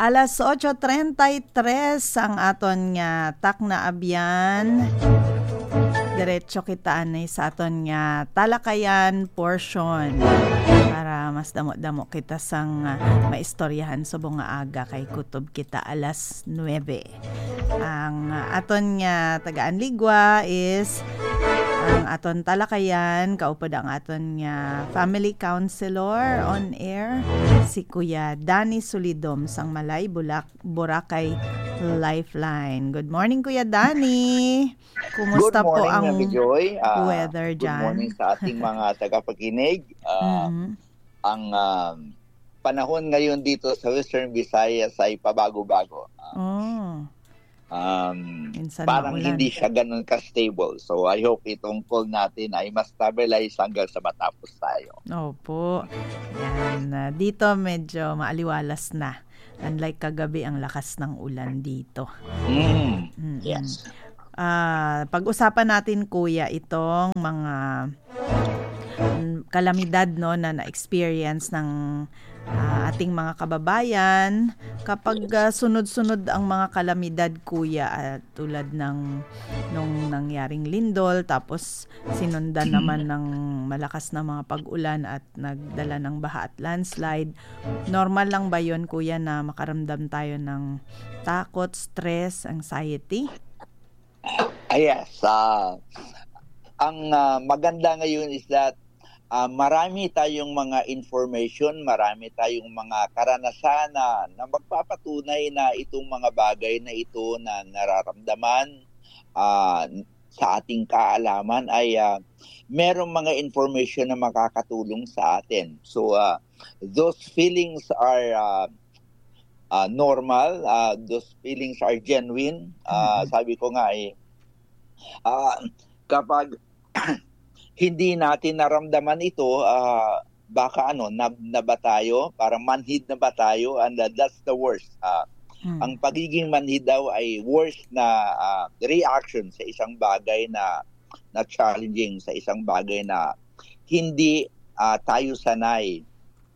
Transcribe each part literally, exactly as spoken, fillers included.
Alas eight thirty-three ang aton nga takna abyan. Diretso kita anay sa aton nga talakayan portion para mas damo-damo kita sang uh, maistoryahan sa bunga aga kay kutob kita alas nuwebe. Ang uh, aton nga tagaan ligwa is ang aton talakayan, kaupod ang aton nga family counselor on air, si Kuya Danny Solidom sang Malay, Bulak, Boracay Lifeline. Good morning, Kuya Danny. Kumusta Good morning, po ang Mami Joy. Uh, weather good dyan? Good morning sa ating mga tagapakinig. Uh, mm-hmm. Ang uh, panahon ngayon dito sa Western Visayas ay pabago-bago. Uh, oh. Um, Minsan parang maulan. Hindi siya ganun ka-stable. So I hope itong call natin ay mas stabilize hanggang sa matapos tayo. Opo. Yan. Uh, dito medyo maaliwalas na. Unlike kagabi ang lakas ng ulan dito. Mm, mm-hmm. Yes. Uh, pag-usapan natin, Kuya, itong mga kalamidad no na na-experience ng uh, ating mga kababayan kapag uh, sunod-sunod ang mga kalamidad, Kuya, uh, tulad ng nung nangyaring lindol tapos sinundan naman ng malakas na mga pag-ulan at nagdala ng baha at landslide. Normal lang ba yon, Kuya, na makaramdam tayo ng takot, stress, anxiety? Ah, yes. Uh, ang uh, maganda ngayon is that uh, marami tayong mga information, marami tayong mga karanasan na, na magpapatunay na itong mga bagay na ito na nararamdaman uh, sa ating kaalaman ay uh, merong mga information na makakatulong sa atin. So, uh, those feelings are uh, Uh, normal, uh, those feelings are genuine. Uh, mm-hmm. Sabi ko nga eh, uh, kapag hindi natin naramdaman ito, uh, baka ano, nab na ba tayo? Parang manhid na ba tayo? And uh, that's the worst. Uh, mm-hmm. Ang pagiging manhid daw ay worst na uh, reaction sa isang bagay na, na challenging, sa isang bagay na hindi uh, tayo sanay.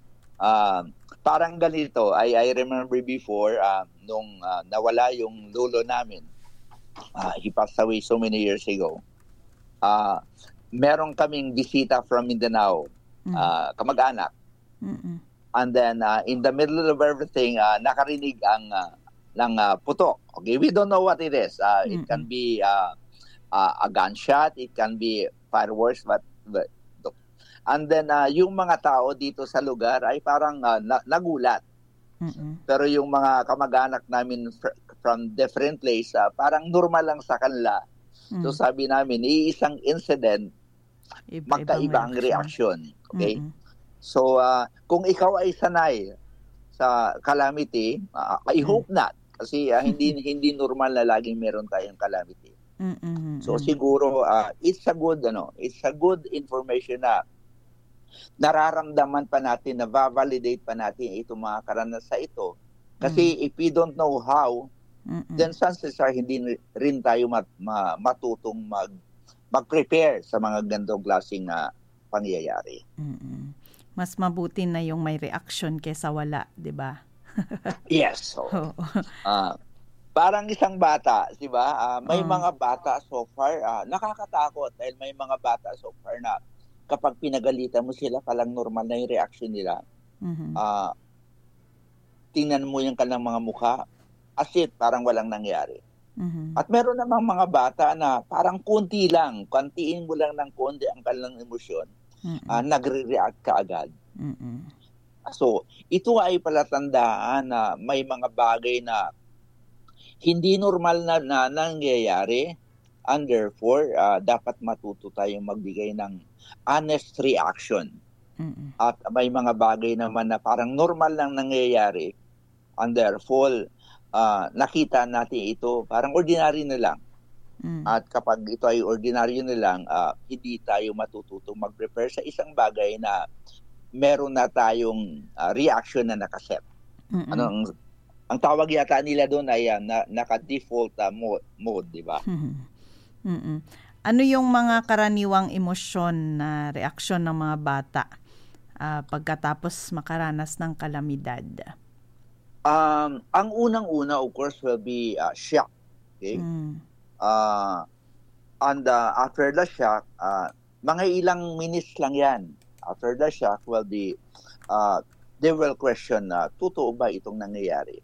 Uh, Parang ganito, I, I remember before, uh, nung uh, nawala yung lolo namin, uh, he passed away so many years ago, uh, meron kaming bisita from Mindanao, uh, mm. kamag-anak. Mm-mm. And then, uh, in the middle of everything, uh, nakarinig ang uh, ng uh, putok. Okay, we don't know what it is. Uh, it can be uh, uh, a gunshot, it can be fireworks, but... but And then, uh, yung mga tao dito sa lugar ay parang uh, na- nagulat. Mm-mm. Pero yung mga kamag-anak namin fr- from different place, uh, parang normal lang sa kanila. Mm. So sabi namin, iisang incident, Iba, magkaiba ang reaction. Okay? Mm-mm. So, uh, kung ikaw ay sanay sa calamity, uh, I hope not. Kasi uh, hindi hindi normal na laging meron tayong calamity. Mm-mm. So siguro, uh, it's a good, ano, it's a good information na nararamdaman pa natin, na validate pa natin itong mga karanasan ito. Kasi mm. if we don't know how, Mm-mm. then chances are hindi rin tayo mat, ma, matutong mag, mag-prepare sa mga gandong klaseng uh, pangyayari. Mm-mm. Mas mabuti na yung may reaction kaysa wala, di ba? Yes. So, uh, parang isang bata, di ba? Uh, may uh. mga bata so far, uh, nakakatakot dahil may mga bata so far na kapag pinagalitan mo sila, palang normal na yung reaction nila. Mm-hmm. Uh, tingnan mo yung kanilang mga mukha, as if parang walang nangyari. Mm-hmm. At meron namang mga bata na parang konti lang, kontiin mo lang ng konti ang kanilang emosyon, mm-hmm. uh, nagre-react ka agad. Mm-hmm. So, ito ay palatandaan na may mga bagay na hindi normal na, na nangyayari, and therefore, uh, dapat matuto tayong magbigay ng honest reaction. Mm-mm. At may mga bagay naman na parang normal lang nangyayari, and therefore, uh, nakita natin ito, parang ordinary na lang. Mm. At kapag ito ay ordinary na lang, uh, hindi tayo matututong mag-prepare sa isang bagay na meron na tayong uh, reaction na nakaset. Ano ang, ang tawag yata nila doon ay uh, na, naka-default uh, mode, mode, di ba? Mm-hmm. Mm-mm. Ano yung mga karaniwang emosyon na reaksyon ng mga bata uh, pagkatapos makaranas ng kalamidad? Um, ang unang-una, of course, will be uh, shock. Okay? Mm. Uh, and uh, after the shock, uh, mga ilang minutes lang yan. After the shock, will be, uh, they will question, uh, totoo ba itong nangyayari?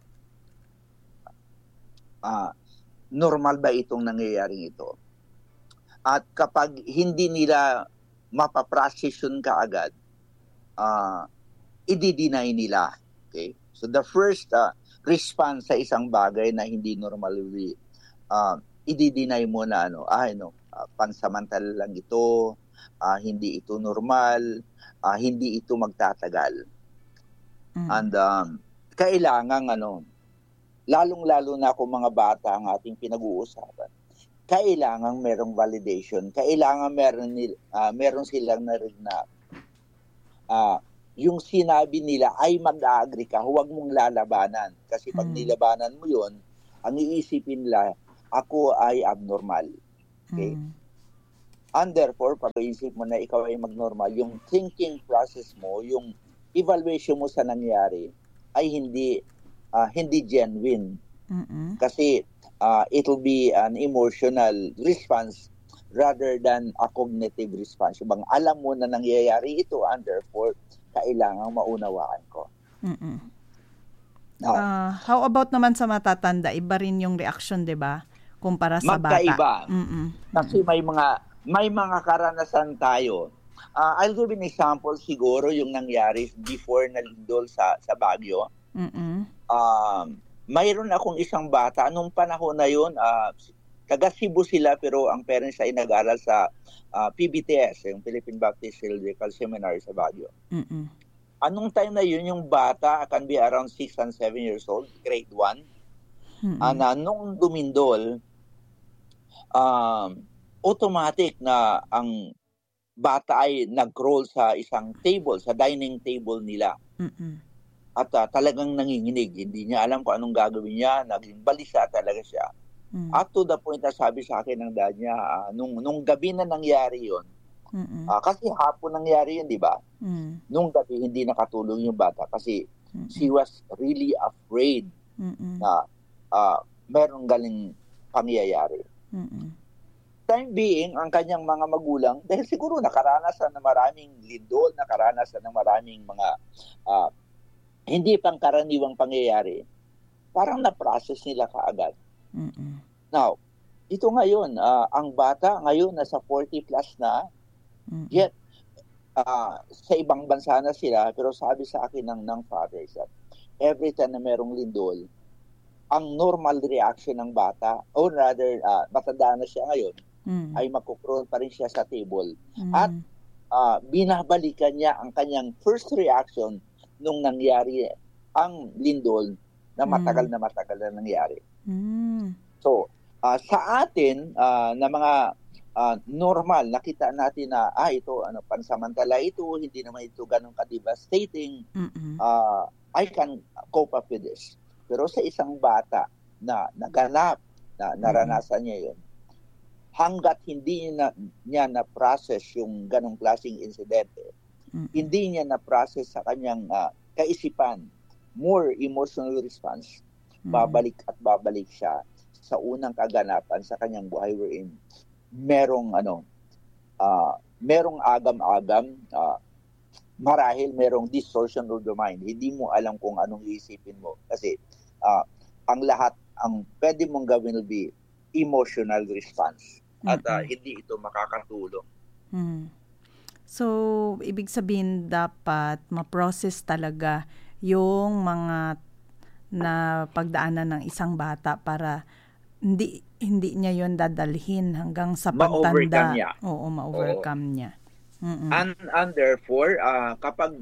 Uh, normal ba itong nangyayari ito? At kapag hindi nila mapaprocess yun kaagad, uh, i-deny nila. Okay? So the first uh, response sa isang bagay na hindi normal, uh, i-deny mo na ano, ah, no, uh, pansamantala lang ito, uh, hindi ito normal, uh, hindi ito magtatagal. Mm. And um, kailangan ano, lalong-lalo na kung mga bata ang ating pinag-uusapan, kailangan merong validation, kailangan meron, uh, meron silang narinig na uh, yung sinabi nila ay mag-agree ka, huwag mong lalabanan. Kasi pag hmm. nilabanan mo yun, ang iisipin nila, ako ay abnormal. Okay? Hmm. And therefore, pag iisip mo na ikaw ay magnormal, yung thinking process mo, yung evaluation mo sa nangyari, ay hindi uh, hindi genuine. Mm-mm. Kasi uh, it will be an emotional response rather than a cognitive response. Yung bang alam mo na nangyayari ito, and therefore, kailangang maunawaan ko. Mm-mm. No. Uh, how about naman sa matatanda? Iba rin yung reaction, di ba? Kumpara sa magkaiba. bata. Magkaiba. Kasi may mga may mga karanasan tayo. Uh, I'll give an example siguro yung nangyari before na lindol sa, sa Baguio. Mm-mm. Um, mayroon akong isang bata. Nung panahon na yun, uh, taga Cebu sila pero ang parents ay nag-aral sa uh, P B T S, yung Philippine Baptist Theological Seminary sa Baguio. Mm-mm. Anong time na yun, yung bata can be around six and seven years old, grade one. Mm-mm. And uh, nung dumindol, um, automatic na ang bata ay nag-roll sa isang table, sa dining table nila. Mm-mm. At uh, talagang nanginginig. Hindi niya alam kung anong gagawin niya. Naging balisa talaga siya. Mm. At to the point na sabi sa akin ng dad niya, uh, nung, nung gabi na nangyari yun, uh, kasi hapon nangyari yun, di ba? Mm. Nung gabi, hindi nakatulong yung bata kasi Mm-mm. she was really afraid Mm-mm. na uh, merong galing pangyayari. Mm-mm. Time being, ang kanyang mga magulang, dahil siguro nakaranasan na maraming lindol, nakaranasan ng maraming mga uh, hindi pang karaniwang pangyayari, parang na-process nila kaagad. Mm-mm. Now, ito ngayon, uh, ang bata ngayon nasa forty plus na, mm-mm. yet uh, sa ibang bansa na sila, pero sabi sa akin ng, ng father that every time na merong lindol, ang normal reaction ng bata, or rather, uh, matanda na siya ngayon, mm. ay magkukrol pa rin siya sa table. Mm. At uh, binabalikan niya ang kanyang first reaction nung nangyari ang lindol na matagal mm. na matagal na nangyari. Mm. So, uh, sa atin uh, na mga uh, normal, nakita natin na ah, ito, ano, pansamantala ito, hindi naman ito ganun ka-devastating, uh, I can cope up with this. Pero sa isang bata na naganap, na naranasan mm. niya yun, hanggat hindi na, niya na-process yung ganong klaseng insidente, mm. hindi niya na-process sa kanyang uh, kaisipan, more emotional response, mm. babalik at babalik siya sa unang kaganapan sa kanyang buhay wherein merong ano, uh, merong agam-agam, uh, marahil merong distortion of the mind. Hindi mo alam kung anong iisipin mo. Kasi uh, ang lahat, ang pwede mong gawin will be emotional response. At uh, hindi ito makakatulong. Mm. So, ibig sabihin dapat ma-process talaga yung mga na pagdaanan ng isang bata para hindi hindi niya yon dadalhin hanggang sa pagtanda. Ma-overcome niya. Oo, ma-overcome Oo. niya. Mm-mm. And, and therefore, uh, kapag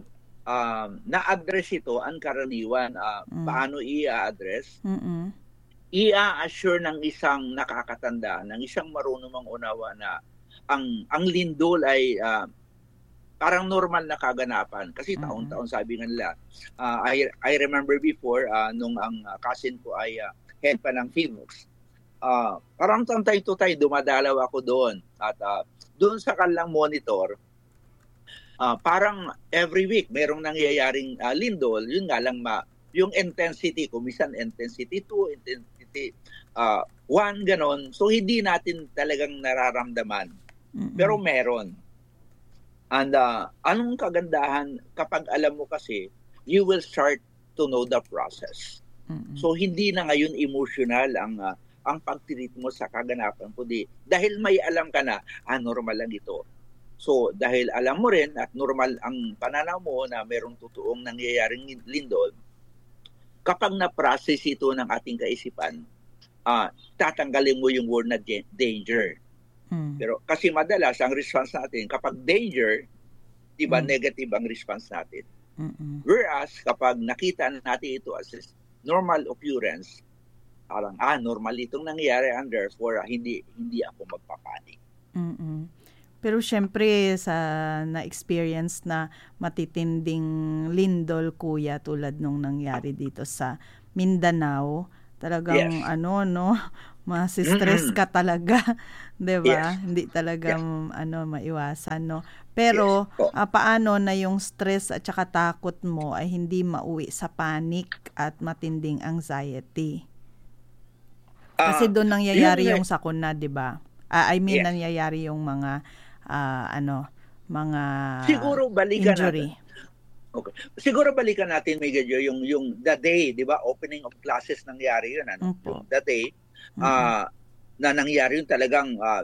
um, na-address ito, ang karaniwan, uh, mm. paano i-address? Mm-mm. I-assure ng isang nakakatanda, ng isang marunong mangunawa na ang ang lindol ay uh, parang normal na kaganapan. Kasi mm-hmm. taon-taon sabi nga nila, uh, I, I remember before, uh, nung ang uh, cousin ko ay uh, head pa ng PhilMux, uh, parang tantay to tayo, dumadalaw ako doon. At uh, doon sa kanilang monitor, uh, parang every week merong nangyayaring uh, lindol, yun nga lang ma yung intensity, kung minsan intensity two, intensity uh, one, ganon. So, hindi natin talagang nararamdaman. Mm-mm. Pero meron. And uh, anong kagandahan kapag alam mo kasi, you will start to know the process. Mm-mm. So, hindi na ngayon emotional ang uh, ang pag-treat mo sa kaganapan, kundi dahil may alam ka na, ah, normal lang ito. So, dahil alam mo rin at normal ang pananaw mo na mayroong totoong nangyayaring lindol, kapag na-process ito ng ating kaisipan, uh, tatanggalin mo yung word na danger. Mm. Pero kasi madalas, ang response natin, kapag danger, diba, Mm. negative ang response natin. Mm-mm. Whereas, kapag nakita natin ito as normal occurrence, parang, ah, normal itong nangyayari and therefore, hindi, hindi ako magpapanik. Mm-mm. Pero syempre sa na-experience na matitinding lindol, kuya, tulad nung nangyari dito sa Mindanao, talagang Yes. ano no, masistress ka talaga, 'di ba? Yes. Hindi talaga ano maiwasan, no. Pero Yes. Oh. ah, paano na yung stress at saka takot mo ay hindi mauwi sa panic at matinding anxiety? Kasi Ah, doon nangyayari yun yung nga- sakuna, 'di ba? Ah, I mean Yes. nangyayari yung mga ah, ano, mga Siguro balikan injury. natin. Okay. Siguro balikan natin, medyo yung yung the day, 'di ba? Opening of classes nangyari yun, ano? Opo. Yung the day Mm-mm. ah na nangyari yun, talagang ah,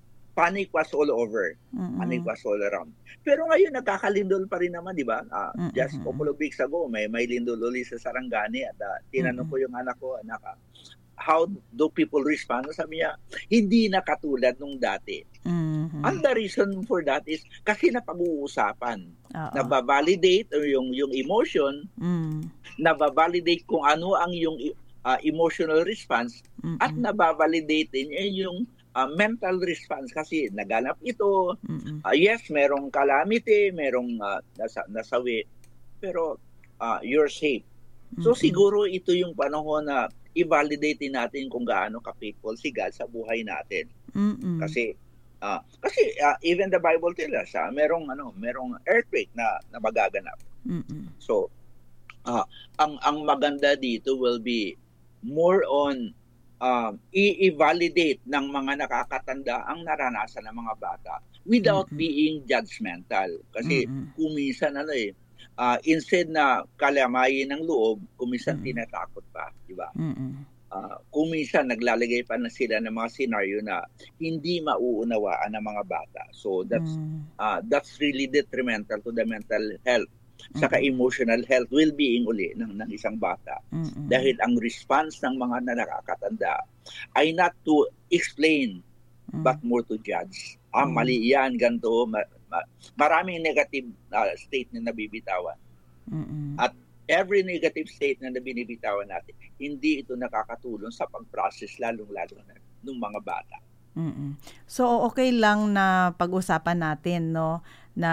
panic was all over. Mm-mm. Panic was all around. Pero ngayon nagkakalindol pa rin naman, 'di ba? Ah, Mm-mm. just a couple of weeks ago, may may lindol uli sa Sarangani at ah, tinanong Mm-mm. ko yung anak ko, anak, ah, how do people respond? Sabi niya, hindi na katulad nung dati. Mhm. And the reason for that is kasi napag-uusapan. Oo. Nababalidate o yung yung emotion, Mm. nababalidate kung ano ang yung uh, emotional response, Mm-mm. at nababalidate din eh, yung uh, mental response kasi naganap ito. Mm-mm. Uh, yes, merong calamity, merong uh, nasa, nasawi, pero uh, you're safe. So Mm-mm. siguro ito yung panahon na i-validate din natin kung gaano ka-faithful si God sa buhay natin. Mm-mm. Kasi uh, kasi uh, even the Bible tells us, uh, merong ano, merong earthquake na, na magaganap. Mm-mm. So uh, ang ang maganda dito will be more on um, i-validate ng mga nakakatanda ang naranasan ng mga bata without Mm-mm. being judgmental. Kasi Mm-mm. kuminsan ano eh, uh, instead na kalamayin ng loob, kuminsan Mm-mm. tinatakot pa, di ba? Mm-mm. Uh, kuminsan naglalagay pa na sila ng mga scenario na hindi mauunawaan ng mga bata. So that's Mm. uh, that's really detrimental to the mental health, saka Mm-mm. emotional health, well-being uli ng, ng isang bata. Mm-mm. Dahil ang response ng mga na nakakatanda ay not to explain Mm. but more to judge. Ah, Mm. mali yan, ganito. Ma- ma- maraming negative uh, state na nabibitawan. Mm-mm. At every negative state na binibitawan natin, hindi ito nakakatulong sa pag-process, lalong-lalo na ng mga bata. Mm-mm. So okay lang na pag-usapan natin, no, na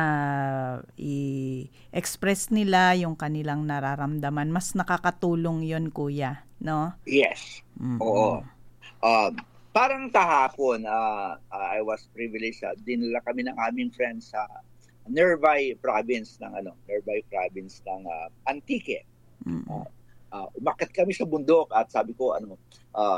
i-express nila yung kanilang nararamdaman. Mas nakakatulong 'yon, kuya, no? Yes. Mm-mm. Oo. Um, parang kahapon, uh, uh, I was privileged, uh, dinala kami ng aming friends sa nearby province ng ano, nearby province ng uh, Antique. Mm-mm. Uh, uh, umakyat kami sa bundok at sabi ko ano, uh,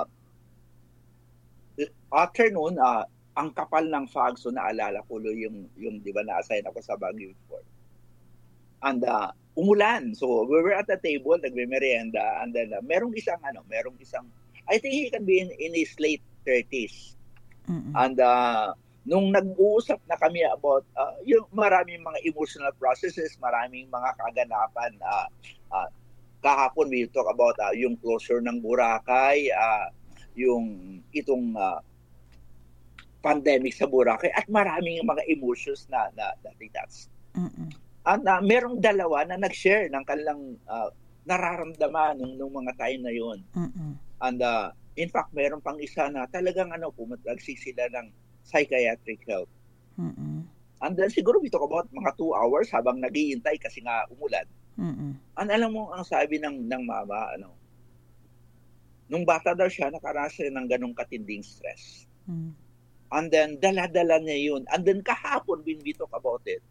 afternoon, uh, ang kapal ng fog, so naalala ko yung yung 'di ba na-assign ako sa Baguio before. And uh, umulan. So we were at the table, nagme-merienda, and then uh, merong isang ano, merong isang, I think he can be in, in his late thirties. Mm-mm. And uh, nung nag-uusap na kami about uh, yung maraming mga emotional processes, maraming mga kaganapan, uh, uh, kahapon we talk about uh, yung closure ng Boracay, uh, yung itong uh, pandemic sa Boracay, at maraming mga emotions na na that's. Mm-mm. At uh, merong dalawa na nag-share ng kanilang uh, nararamdaman nung, nung mga time na yun. Mm-mm. And uh, in fact, meron pang isa na talagang ano, pumatlagsi sila ng psychiatric help. Mm-mm. And then siguro we talk about mga two hours habang naghihintay kasi nga umulan. Mm-mm. And alam mo, ang sabi ng, ng mama, ano, nung bata daw siya, nakarasan ng ganong katinding stress. Mm. And then, dala-dala niya yun. And then, kahapon, when we talk about it,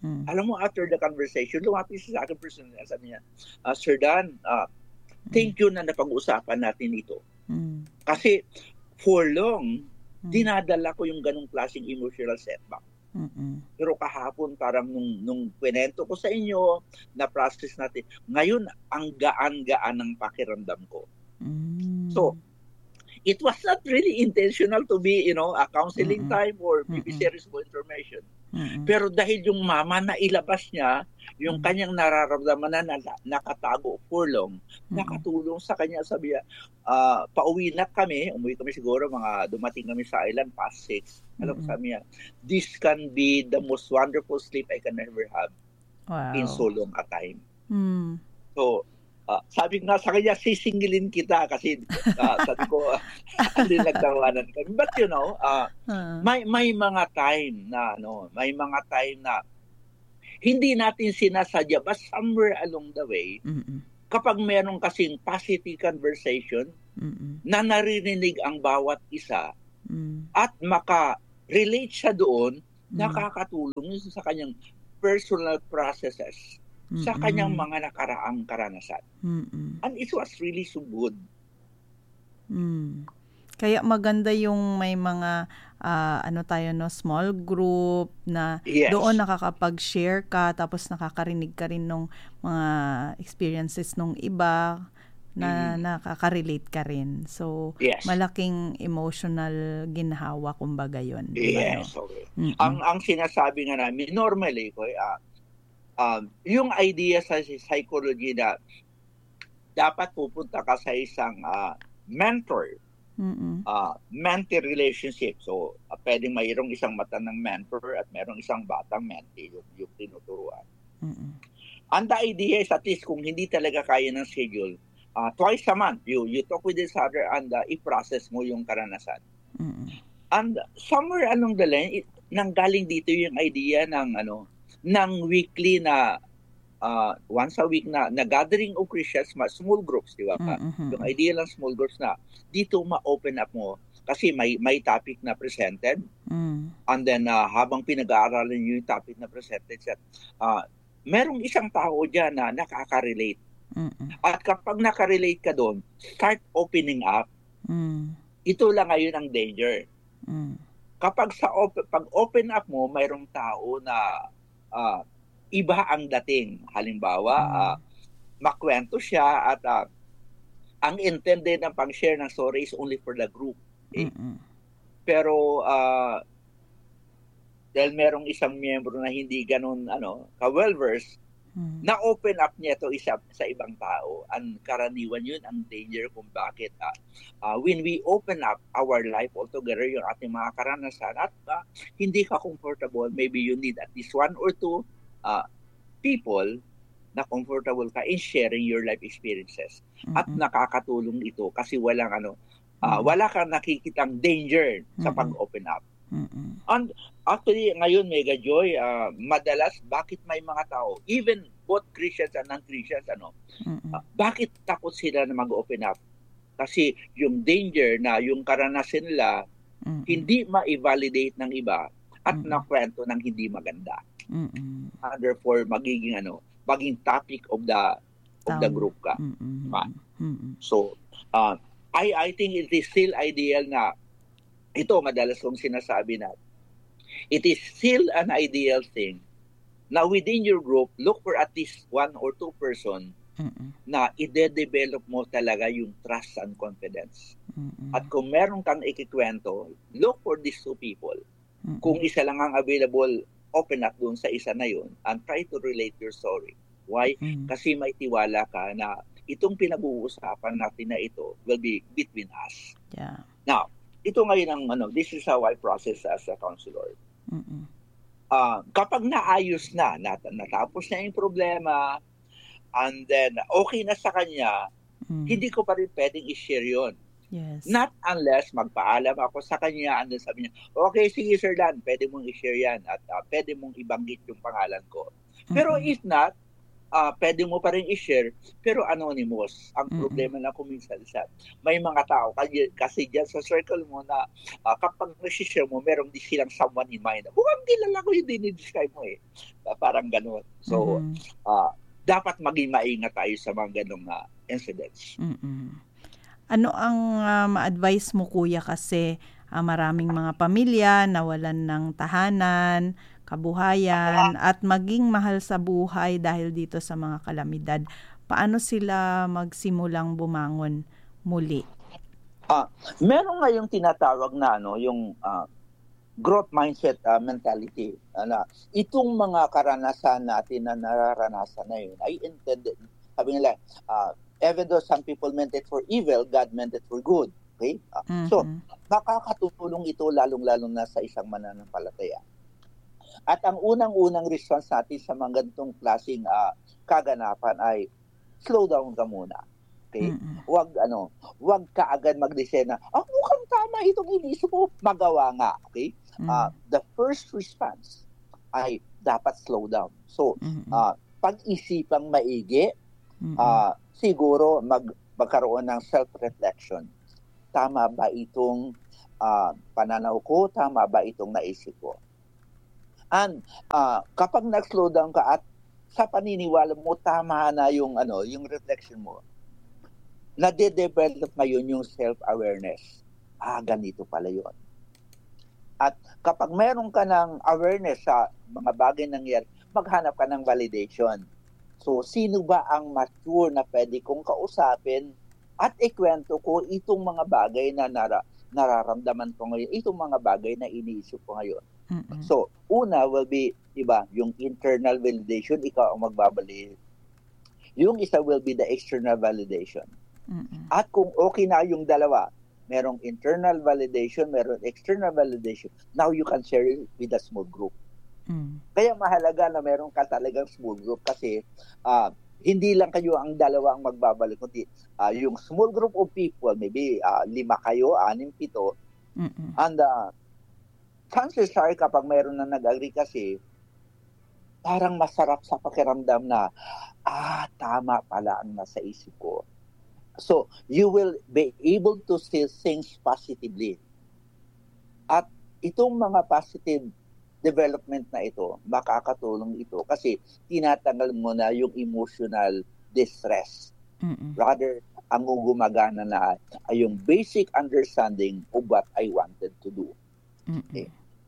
Mm. Alam mo, after the conversation, lumapit siya sa akin personally. Sabi niya, uh, Sir Dan, uh, thank you na napag-uusapan natin ito. Mm. Kasi for long, Mm. dinadala ko yung ganong klaseng emotional setback. Mm-mm. Pero kahapon, parang nung, nung kwento ko sa inyo, na-process natin, ngayon, ang gaan-gaan ng pakiramdam ko. Mm. So, it was not really intentional to be, you know, a counseling Mm-mm. time or maybe Mm-mm. series of information. Mm-mm. Pero dahil yung mama na ilabas niya, yung Mm. kanyang nararamdaman na, na nakatago for long, Mm-mm. nakatulong sa kanya. Sabi niya, uh, pauwi na kami, umuwi kami siguro, mga dumating kami sa island past six. Alam mo, Mm-mm. sabi niya, this can be the most wonderful sleep I can ever have in Wow. so long a time. Mm. So, uh, sabi nga sa kanya, sisingilin kita kasi uh, sabi ko, hindi nagtawanan kami. But you know, uh, Uh. may may mga time na ano, may mga time na hindi natin sinasadya, but somewhere along the way, Mm-mm. kapag meron kasing positive conversation, Mm-mm. na naririnig ang bawat isa Mm. at maka-relate siya doon, Mm. nakakatulong yun sa kanyang personal processes, sa Mm-mm. kanyang mga nakaraang karanasan. Mm-mm. And it was really so good. Mm. Kaya maganda yung may mga ah, ano tayo no, small group na Yes. doon nakakapag-share ka tapos nakakarinig ka rin ng mga experiences nung iba na Mhm. nakaka-relate ka rin. So, Yes. malaking emotional ginhawa kumbaga yun. Di ba, no? Yes, okay. Mm-mm. Ang ang sinasabi nga namin, normally, ko, ah, um, yung idea sa psychology na dapat pupunta ka sa isang ah, mentor, Mm-mm. uh, mentee relationship. So, uh, pwedeng mayroong isang matandang mentor at mayroong isang batang mentee yung, yung tinuturuan. Mm-mm. And the idea is at least kung hindi talaga kaya ng schedule, uh, twice a month, you, you talk with each other and uh, i-process mo yung karanasan. Mm-mm. And somewhere along the line, it, nanggaling dito yung idea ng ano ng weekly na uh, once a week na, na gathering of Christians, small groups, di ba? Mm-mm. Yung idea lang small groups na dito ma-open up mo kasi may may topic na presented Mm. and then uh, habang pinag-aaralan niyo yung topic na presented siya, uh, merong isang tao dyan na nakaka-relate. Mm-mm. At kapag nakarelate ka doon, start opening up. Mm. Ito lang ngayon ang danger. Mm. Kapag sa op- pag open up mo, mayroong tao na uh, iba ang dating. Halimbawa, Mm. uh, makwento siya at uh, ang intended ng pang-share ng story is only for the group. Okay? Mm-mm. Pero uh, dahil merong isang miyembro na hindi ganun ano, ka-well-versed, Mm. na-open up niya ito isa sa ibang tao. Ang karaniwan yun ang danger kung bakit uh, uh, when we open up our life altogether, yung ating mga karanasan at uh, hindi ka comfortable, maybe you need at least one or two uh, people na comfortable ka in sharing your life experiences. At Mm-mm. nakakatulong ito kasi walang ano, uh, Mm. wala kang nakikitang danger sa Mm-mm. pag-open up. Mm-mm. And actually, ngayon, Mega Joy, uh, madalas, bakit may mga tao, even both Christians and non-Christians, ano, Mm-mm. uh, bakit takot sila na mag-open up? Kasi yung danger na yung karanasan nila, Mm-mm. hindi ma-validate ng iba at Mm-mm. nakwento ng hindi maganda. Mm-mm. Uh, therefore, magiging ano, maging topic of the of the Tama. group ka. Mm-mm. Diba? Mm-mm. So, uh, I I think it is still ideal na ito, madalas kong sinasabi na it is still an ideal thing na within your group, look for at least one or two person Mm-mm. na ide-develop mo talaga yung trust and confidence. Mm-mm. At kung meron kang ikikwento, look for these two people. Mm-mm. Kung isa lang ang available, open up dun sa isa na yun and try to relate your story. Why? Mm. Kasi may tiwala ka na itong pinag-uusapan natin na ito will be between us. Yeah. Now, ito ngayon ang ano, this is how I process as a counselor. Mm-mm. Uh, kapag naayos na, nat- natapos na yung problema, and then okay na sa kanya, Mm. hindi ko pa rin pwedeng i-share yun. Yes. Not unless magpaalam ako sa kanya and then sabi niya, okay, sige Sir Dan, pwede mong i-share yan at uh, pwede mong ibanggit yung pangalan ko. Pero Mm-mm. if not, ah, pwede mo pa rin i-share, pero anonymous. Ang Mm. problema lang kung minsan sa may mga tao kasi, kasi dyan sa circle mo na ah, kapag nasi-share mo, meron din silang someone in mind. Mukhang kilala ko yung dinidescribe mo eh. Ah, parang ganun. So, Mhm. ah, dapat maging maingat tayo sa mga ganong ah, incidents. Mm. Ano ang ah, ma-advise mo kuya kasi ah, maraming mga pamilya nawalan ng tahanan, kabuhayan at maging mahal sa buhay dahil dito sa mga kalamidad. Paano sila magsimulang bumangon muli? Ah, meron ngayong tinatawag na ano, yung ah, growth mindset ah, mentality. Ano, itong mga karanasan natin na nararanasan na yun ay intended. Sabi nila, ah, even though some people meant it for evil, God meant it for good. Okay? Ah, so, Mhm. makakatulong ito lalong-lalong na sa isang mananampalataya. At ang unang-unang response natin sa mga ganitong klaseng ah, kaganapan ay slow down ka muna. Okay? Mm. Huwag ano, huwag ka agad mag-desena. Ah, mukhang tama itong iniisip ko. Magawa nga. Okay? Ah, Mm. the first response ay dapat slow down. So, Mm. ah, pag-isipang maigi, Mm. ah, siguro mag magkaroon ng self-reflection. Tama ba itong ah, pananaw ko? Tama ba itong naisip ko? And ah, kapag nag-slow down ka at sa paniniwala mo tama na yung ano, yung reflection mo, nade-develop ngayon yung self-awareness. Ah, ganito pala yun. At kapag meron ka ng awareness sa mga bagay nangyari, maghanap ka ng validation. So, sino ba ang mature na pwede kong kausapin at ikwento ko itong mga bagay na nara, nararamdaman ko ngayon, itong mga bagay na iniisip ko ngayon. Mm. So, una will be, diba, yung internal validation, ikaw ang magbabalik. Yung isa will be the external validation. Mm. At kung okay na yung dalawa, merong internal validation, merong external validation, now you can share it with a small group. Mm. Kaya mahalaga na meron ka talagang small group kasi uh, hindi lang kayo ang dalawa ang magbabalik, kundi uh, yung small group of people, maybe uh, lima kayo, anim, pito, Mm. and uh, chances are kapag mayroon na nag-agree kasi, parang masarap sa pakiramdam na, ah, tama pala ang nasa isip ko. So, you will be able to see things positively. At itong mga positive development na ito, makakatulong ito kasi tinatanggal mo na yung emotional distress. Mm. Rather, ang gumagana na ay yung basic understanding of what I wanted to do. Okay.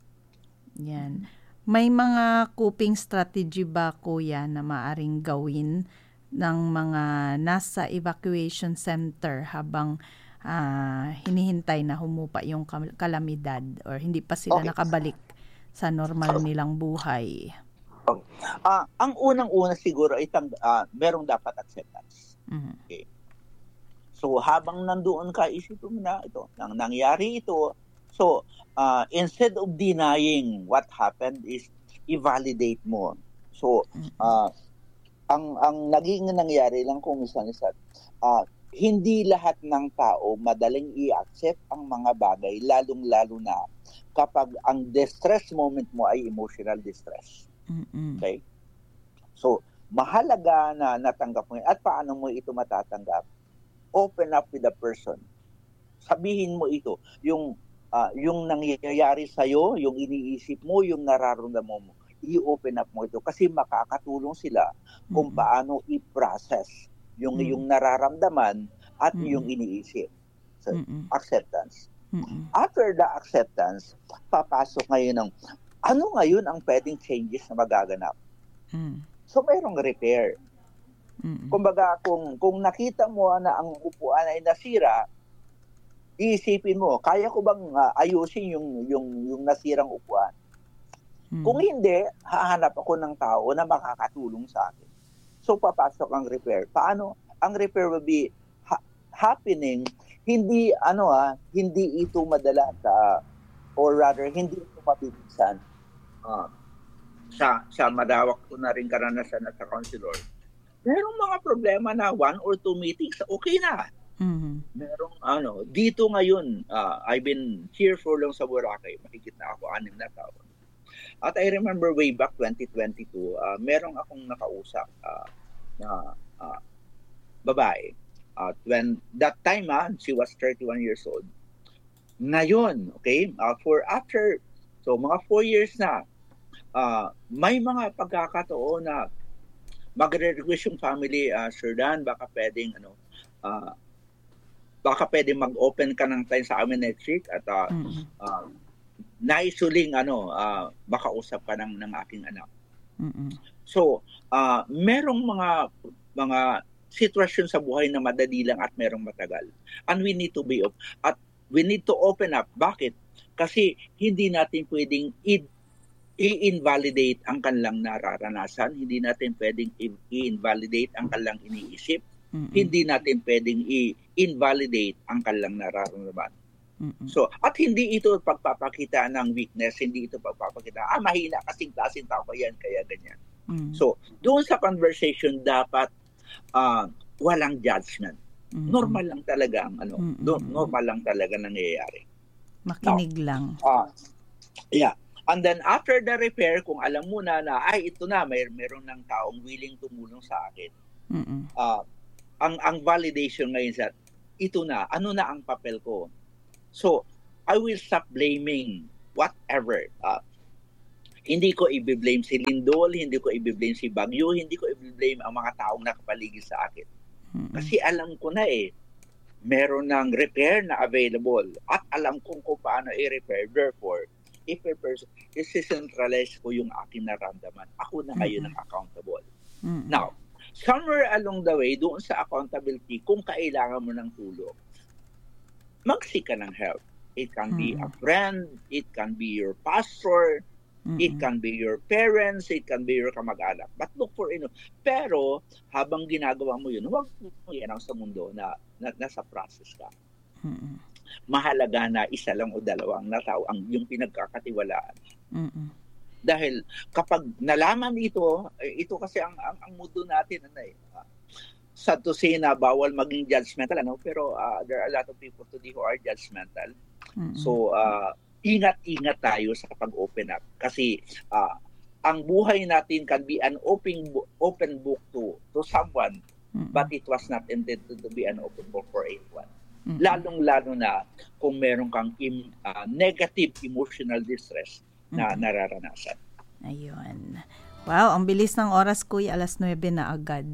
Yan. May mga coping strategy ba kuya na maaring gawin ng mga nasa evacuation center habang uh, hinihintay na humupa yung kalamidad or hindi pa sila okay. nakabalik sa normal nilang buhay? Okay. Uh, ang unang-una siguro ay tang, uh, merong dapat acceptance. Mm-hmm. Okay. So habang nandoon ka, isipin mo na ito, nang nangyari ito, so uh, instead of denying what happened is i-validate mo. So uh, ang ang naging nangyari lang kung minsan-minsan, uh, hindi lahat ng tao madaling i-accept ang mga bagay, lalong-lalo na kapag ang distress moment mo ay emotional distress. Mm-mm. Okay? So, mahalaga na natanggap mo yun. At paano mo ito matatanggap? Open up with the person. Sabihin mo ito, yung uh, yung nangyayari sa'yo, yung iniisip mo, yung nararamdaman mo, i-open up mo ito kasi makakatulong sila kung Mm-mm. paano i-process yung Mm-mm. yung nararamdaman at Mm-mm. yung iniisip. So, Mm-mm. acceptance. Mm-mm. After the acceptance, papasok ngayon ng ano ngayon ang pwedeng changes na magaganap. Mm. So, mayroong repair. Mm-mm. Kumbaga, kung, kung nakita mo na ang upuan ay nasira, iisipin mo, kaya ko bang uh, ayusin yung, yung, yung nasirang upuan? Mm. Kung hindi, hahanap ako ng tao na makakatulong sa akin. So, papasok ang repair. Paano? Ang repair will be ha- happening, hindi, ano ah, hindi ito madalas, uh, or rather, hindi ito mabilisan. Uh, sa, sa madawak ko na rin karanasan na sa counselor, merong mga problema na one or two meetings, okay na. Mm-hmm. Merong, ano, dito ngayon, uh, I've been here for long sa Boracay, mahigit na ako, anim na taon. At I remember way back twenty twenty-two, uh, merong akong nakausap. Uh, na uh, babae. Uh, when that time, ah, she was thirty-one years old. Ngayon, okay, uh, for after, so mga four years na, uh, may mga pagkakataon na magre-request yung family, uh, Sir Dan, baka pwedeng, ano, uh, baka pwedeng mag-open ka ng time sa amin next week at uh, mm-hmm. uh, naisuling, ano, uh, baka usap ka ng, ng aking anak. Mm-hmm. So, uh, merong mga, mga, sitwasyon sa buhay na madali lang at merong matagal. And we need to be up. At we need to open up. Bakit? Kasi hindi natin pwedeng i- i-invalidate ang kanilang nararanasan. Hindi natin pwedeng i-invalidate ang kanilang iniisip. Mm-hmm. Hindi natin pwedeng i-invalidate ang kanilang nararamdaman. Mm-hmm. So, at hindi ito pagpapakita ng weakness, hindi ito pagpapakita, ah, mahina kasing klaseng tao ko yan, kaya ganyan. Mm-hmm. So, doon sa conversation dapat Uh, walang judgment. Mm-hmm. Normal lang talaga ang ano, mm-hmm. do, normal lang talaga nangyayari. Makinig Now, lang. Uh, yeah. And then after the repair, kung alam mo na na ay ito na may meron ng taong willing tumulong sa akin. Mm-hmm. Uh, ang ang validation ngayon sa ito na, ano na ang papel ko. So, I will stop blaming whatever. Uh, Hindi ko i-blame si Lindol, hindi ko i-blame si Bagyo, hindi ko i-blame ang mga taong nakapaligid sa akin. Mm-hmm. Kasi alam ko na eh, meron ng repair na available at alam kong kung paano i-repair. Therefore, if a person, isi-centralize ko yung aking naramdaman. Ako na ngayon mm-hmm. ang accountable. Mm-hmm. Now, somewhere along the way, doon sa accountability, kung kailangan mo ng tulong, mag-seek ka ng help. It can mm-hmm. be a friend, it can be your pastor, mm-hmm. it can be your parents, it can be your kamag-anak. But look for, you know, pero habang ginagawa mo yun, huwag mo i-announce sa mundo na, na nasa process ka. Mm-hmm. Mahalaga na isa lang o dalawang na tao ang yung pinagkakatiwalaan. Mm-hmm. Dahil kapag nalaman ito, ito kasi ang ang, ang mundo natin ano eh. Uh, sa to say na bawal maging judgmental ano, pero uh, there are a lot of people today who are judgmental. Mm-hmm. So uh, ingat-ingat tayo sa pag-open up kasi uh, ang buhay natin can be an open open book to to someone, mm-hmm. but it was not intended to be an open book for everyone. Mm-hmm. Lalong-lalo na kung meron kang im, uh, negative emotional distress na mm-hmm. nararanasan. Ayun. Wow, ang bilis ng oras, Kuya, alas nuwebe na agad.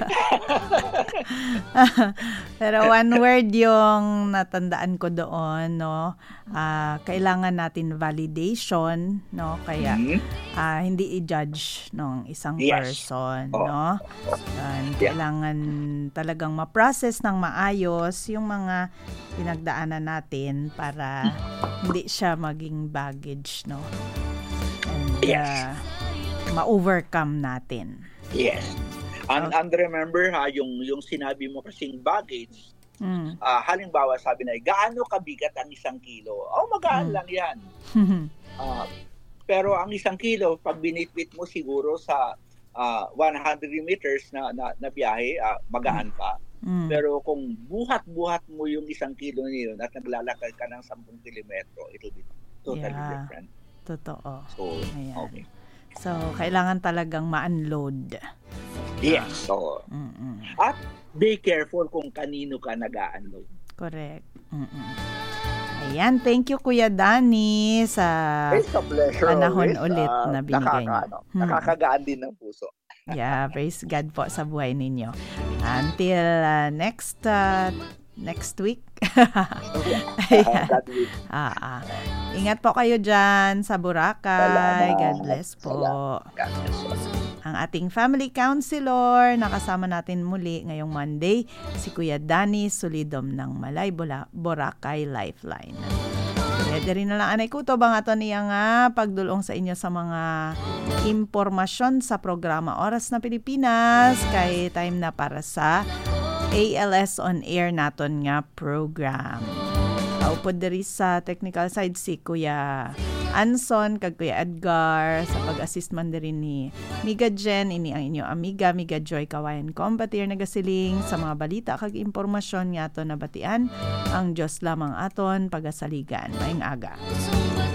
Pero one word yung natandaan ko doon, no? Uh, kailangan natin validation, no? Kaya uh, hindi i-judge ng isang yes. person, oh. no? Uh, kailangan talagang ma-process ng maayos yung mga pinagdaanan natin para hindi siya maging baggage, no? And, yes. Uh, ma-overcome natin. Yes. And, okay. and remember ha, yung yung sinabi mo kasing baggage, mm. uh, halimbawa sabi na, gaano kabigat ang isang kilo? Oh, magaan mm. lang yan. uh, pero ang isang kilo, pag binitbit mo siguro sa uh, one hundred meters na, na, na biyahe, uh, magaan pa. Mm. Pero kung buhat-buhat mo yung isang kilo niyon at naglalakad ka ng sampung kilometro, it'll be totally yeah. different. Totoo. So, ayan. Okay. So, kailangan talagang ma-unload. Yes. So, mm-mm. At be careful kung kanino ka nag-unload. Correct. Mm-mm. Ayan, thank you Kuya Danny sa It's a pleasure panahon always, ulit uh, na binigay niyo. Nakaka, hmm. Nakakagaan din ng puso. Yeah, praise God po sa buhay ninyo. Until uh, next uh, next week. uh, that week. Ah, ah. Ingat po kayo dyan sa Boracay. God bless po. God bless po. Ang ating family counselor, nakasama natin muli ngayong Monday, si Kuya Danny Solidom ng Malay Boracay Lifeline. Pwede rin na lang anay kuto bang ato niya nga pagdulong sa inyo sa mga impormasyon sa programa Oras na Pilipinas kay time na para sa A L S On Air naton nga program. Kaupod diri sa technical side si Kuya Anson kag Kuya Edgar sa pag-assist man diri ni Miga Jen ini ang inyo amiga Miga Joy Kawayan Combatir nagasiling sa mga balita kag impormasyon nga aton nabatian ang Dios lamang aton pagasaligan. Maayong aga.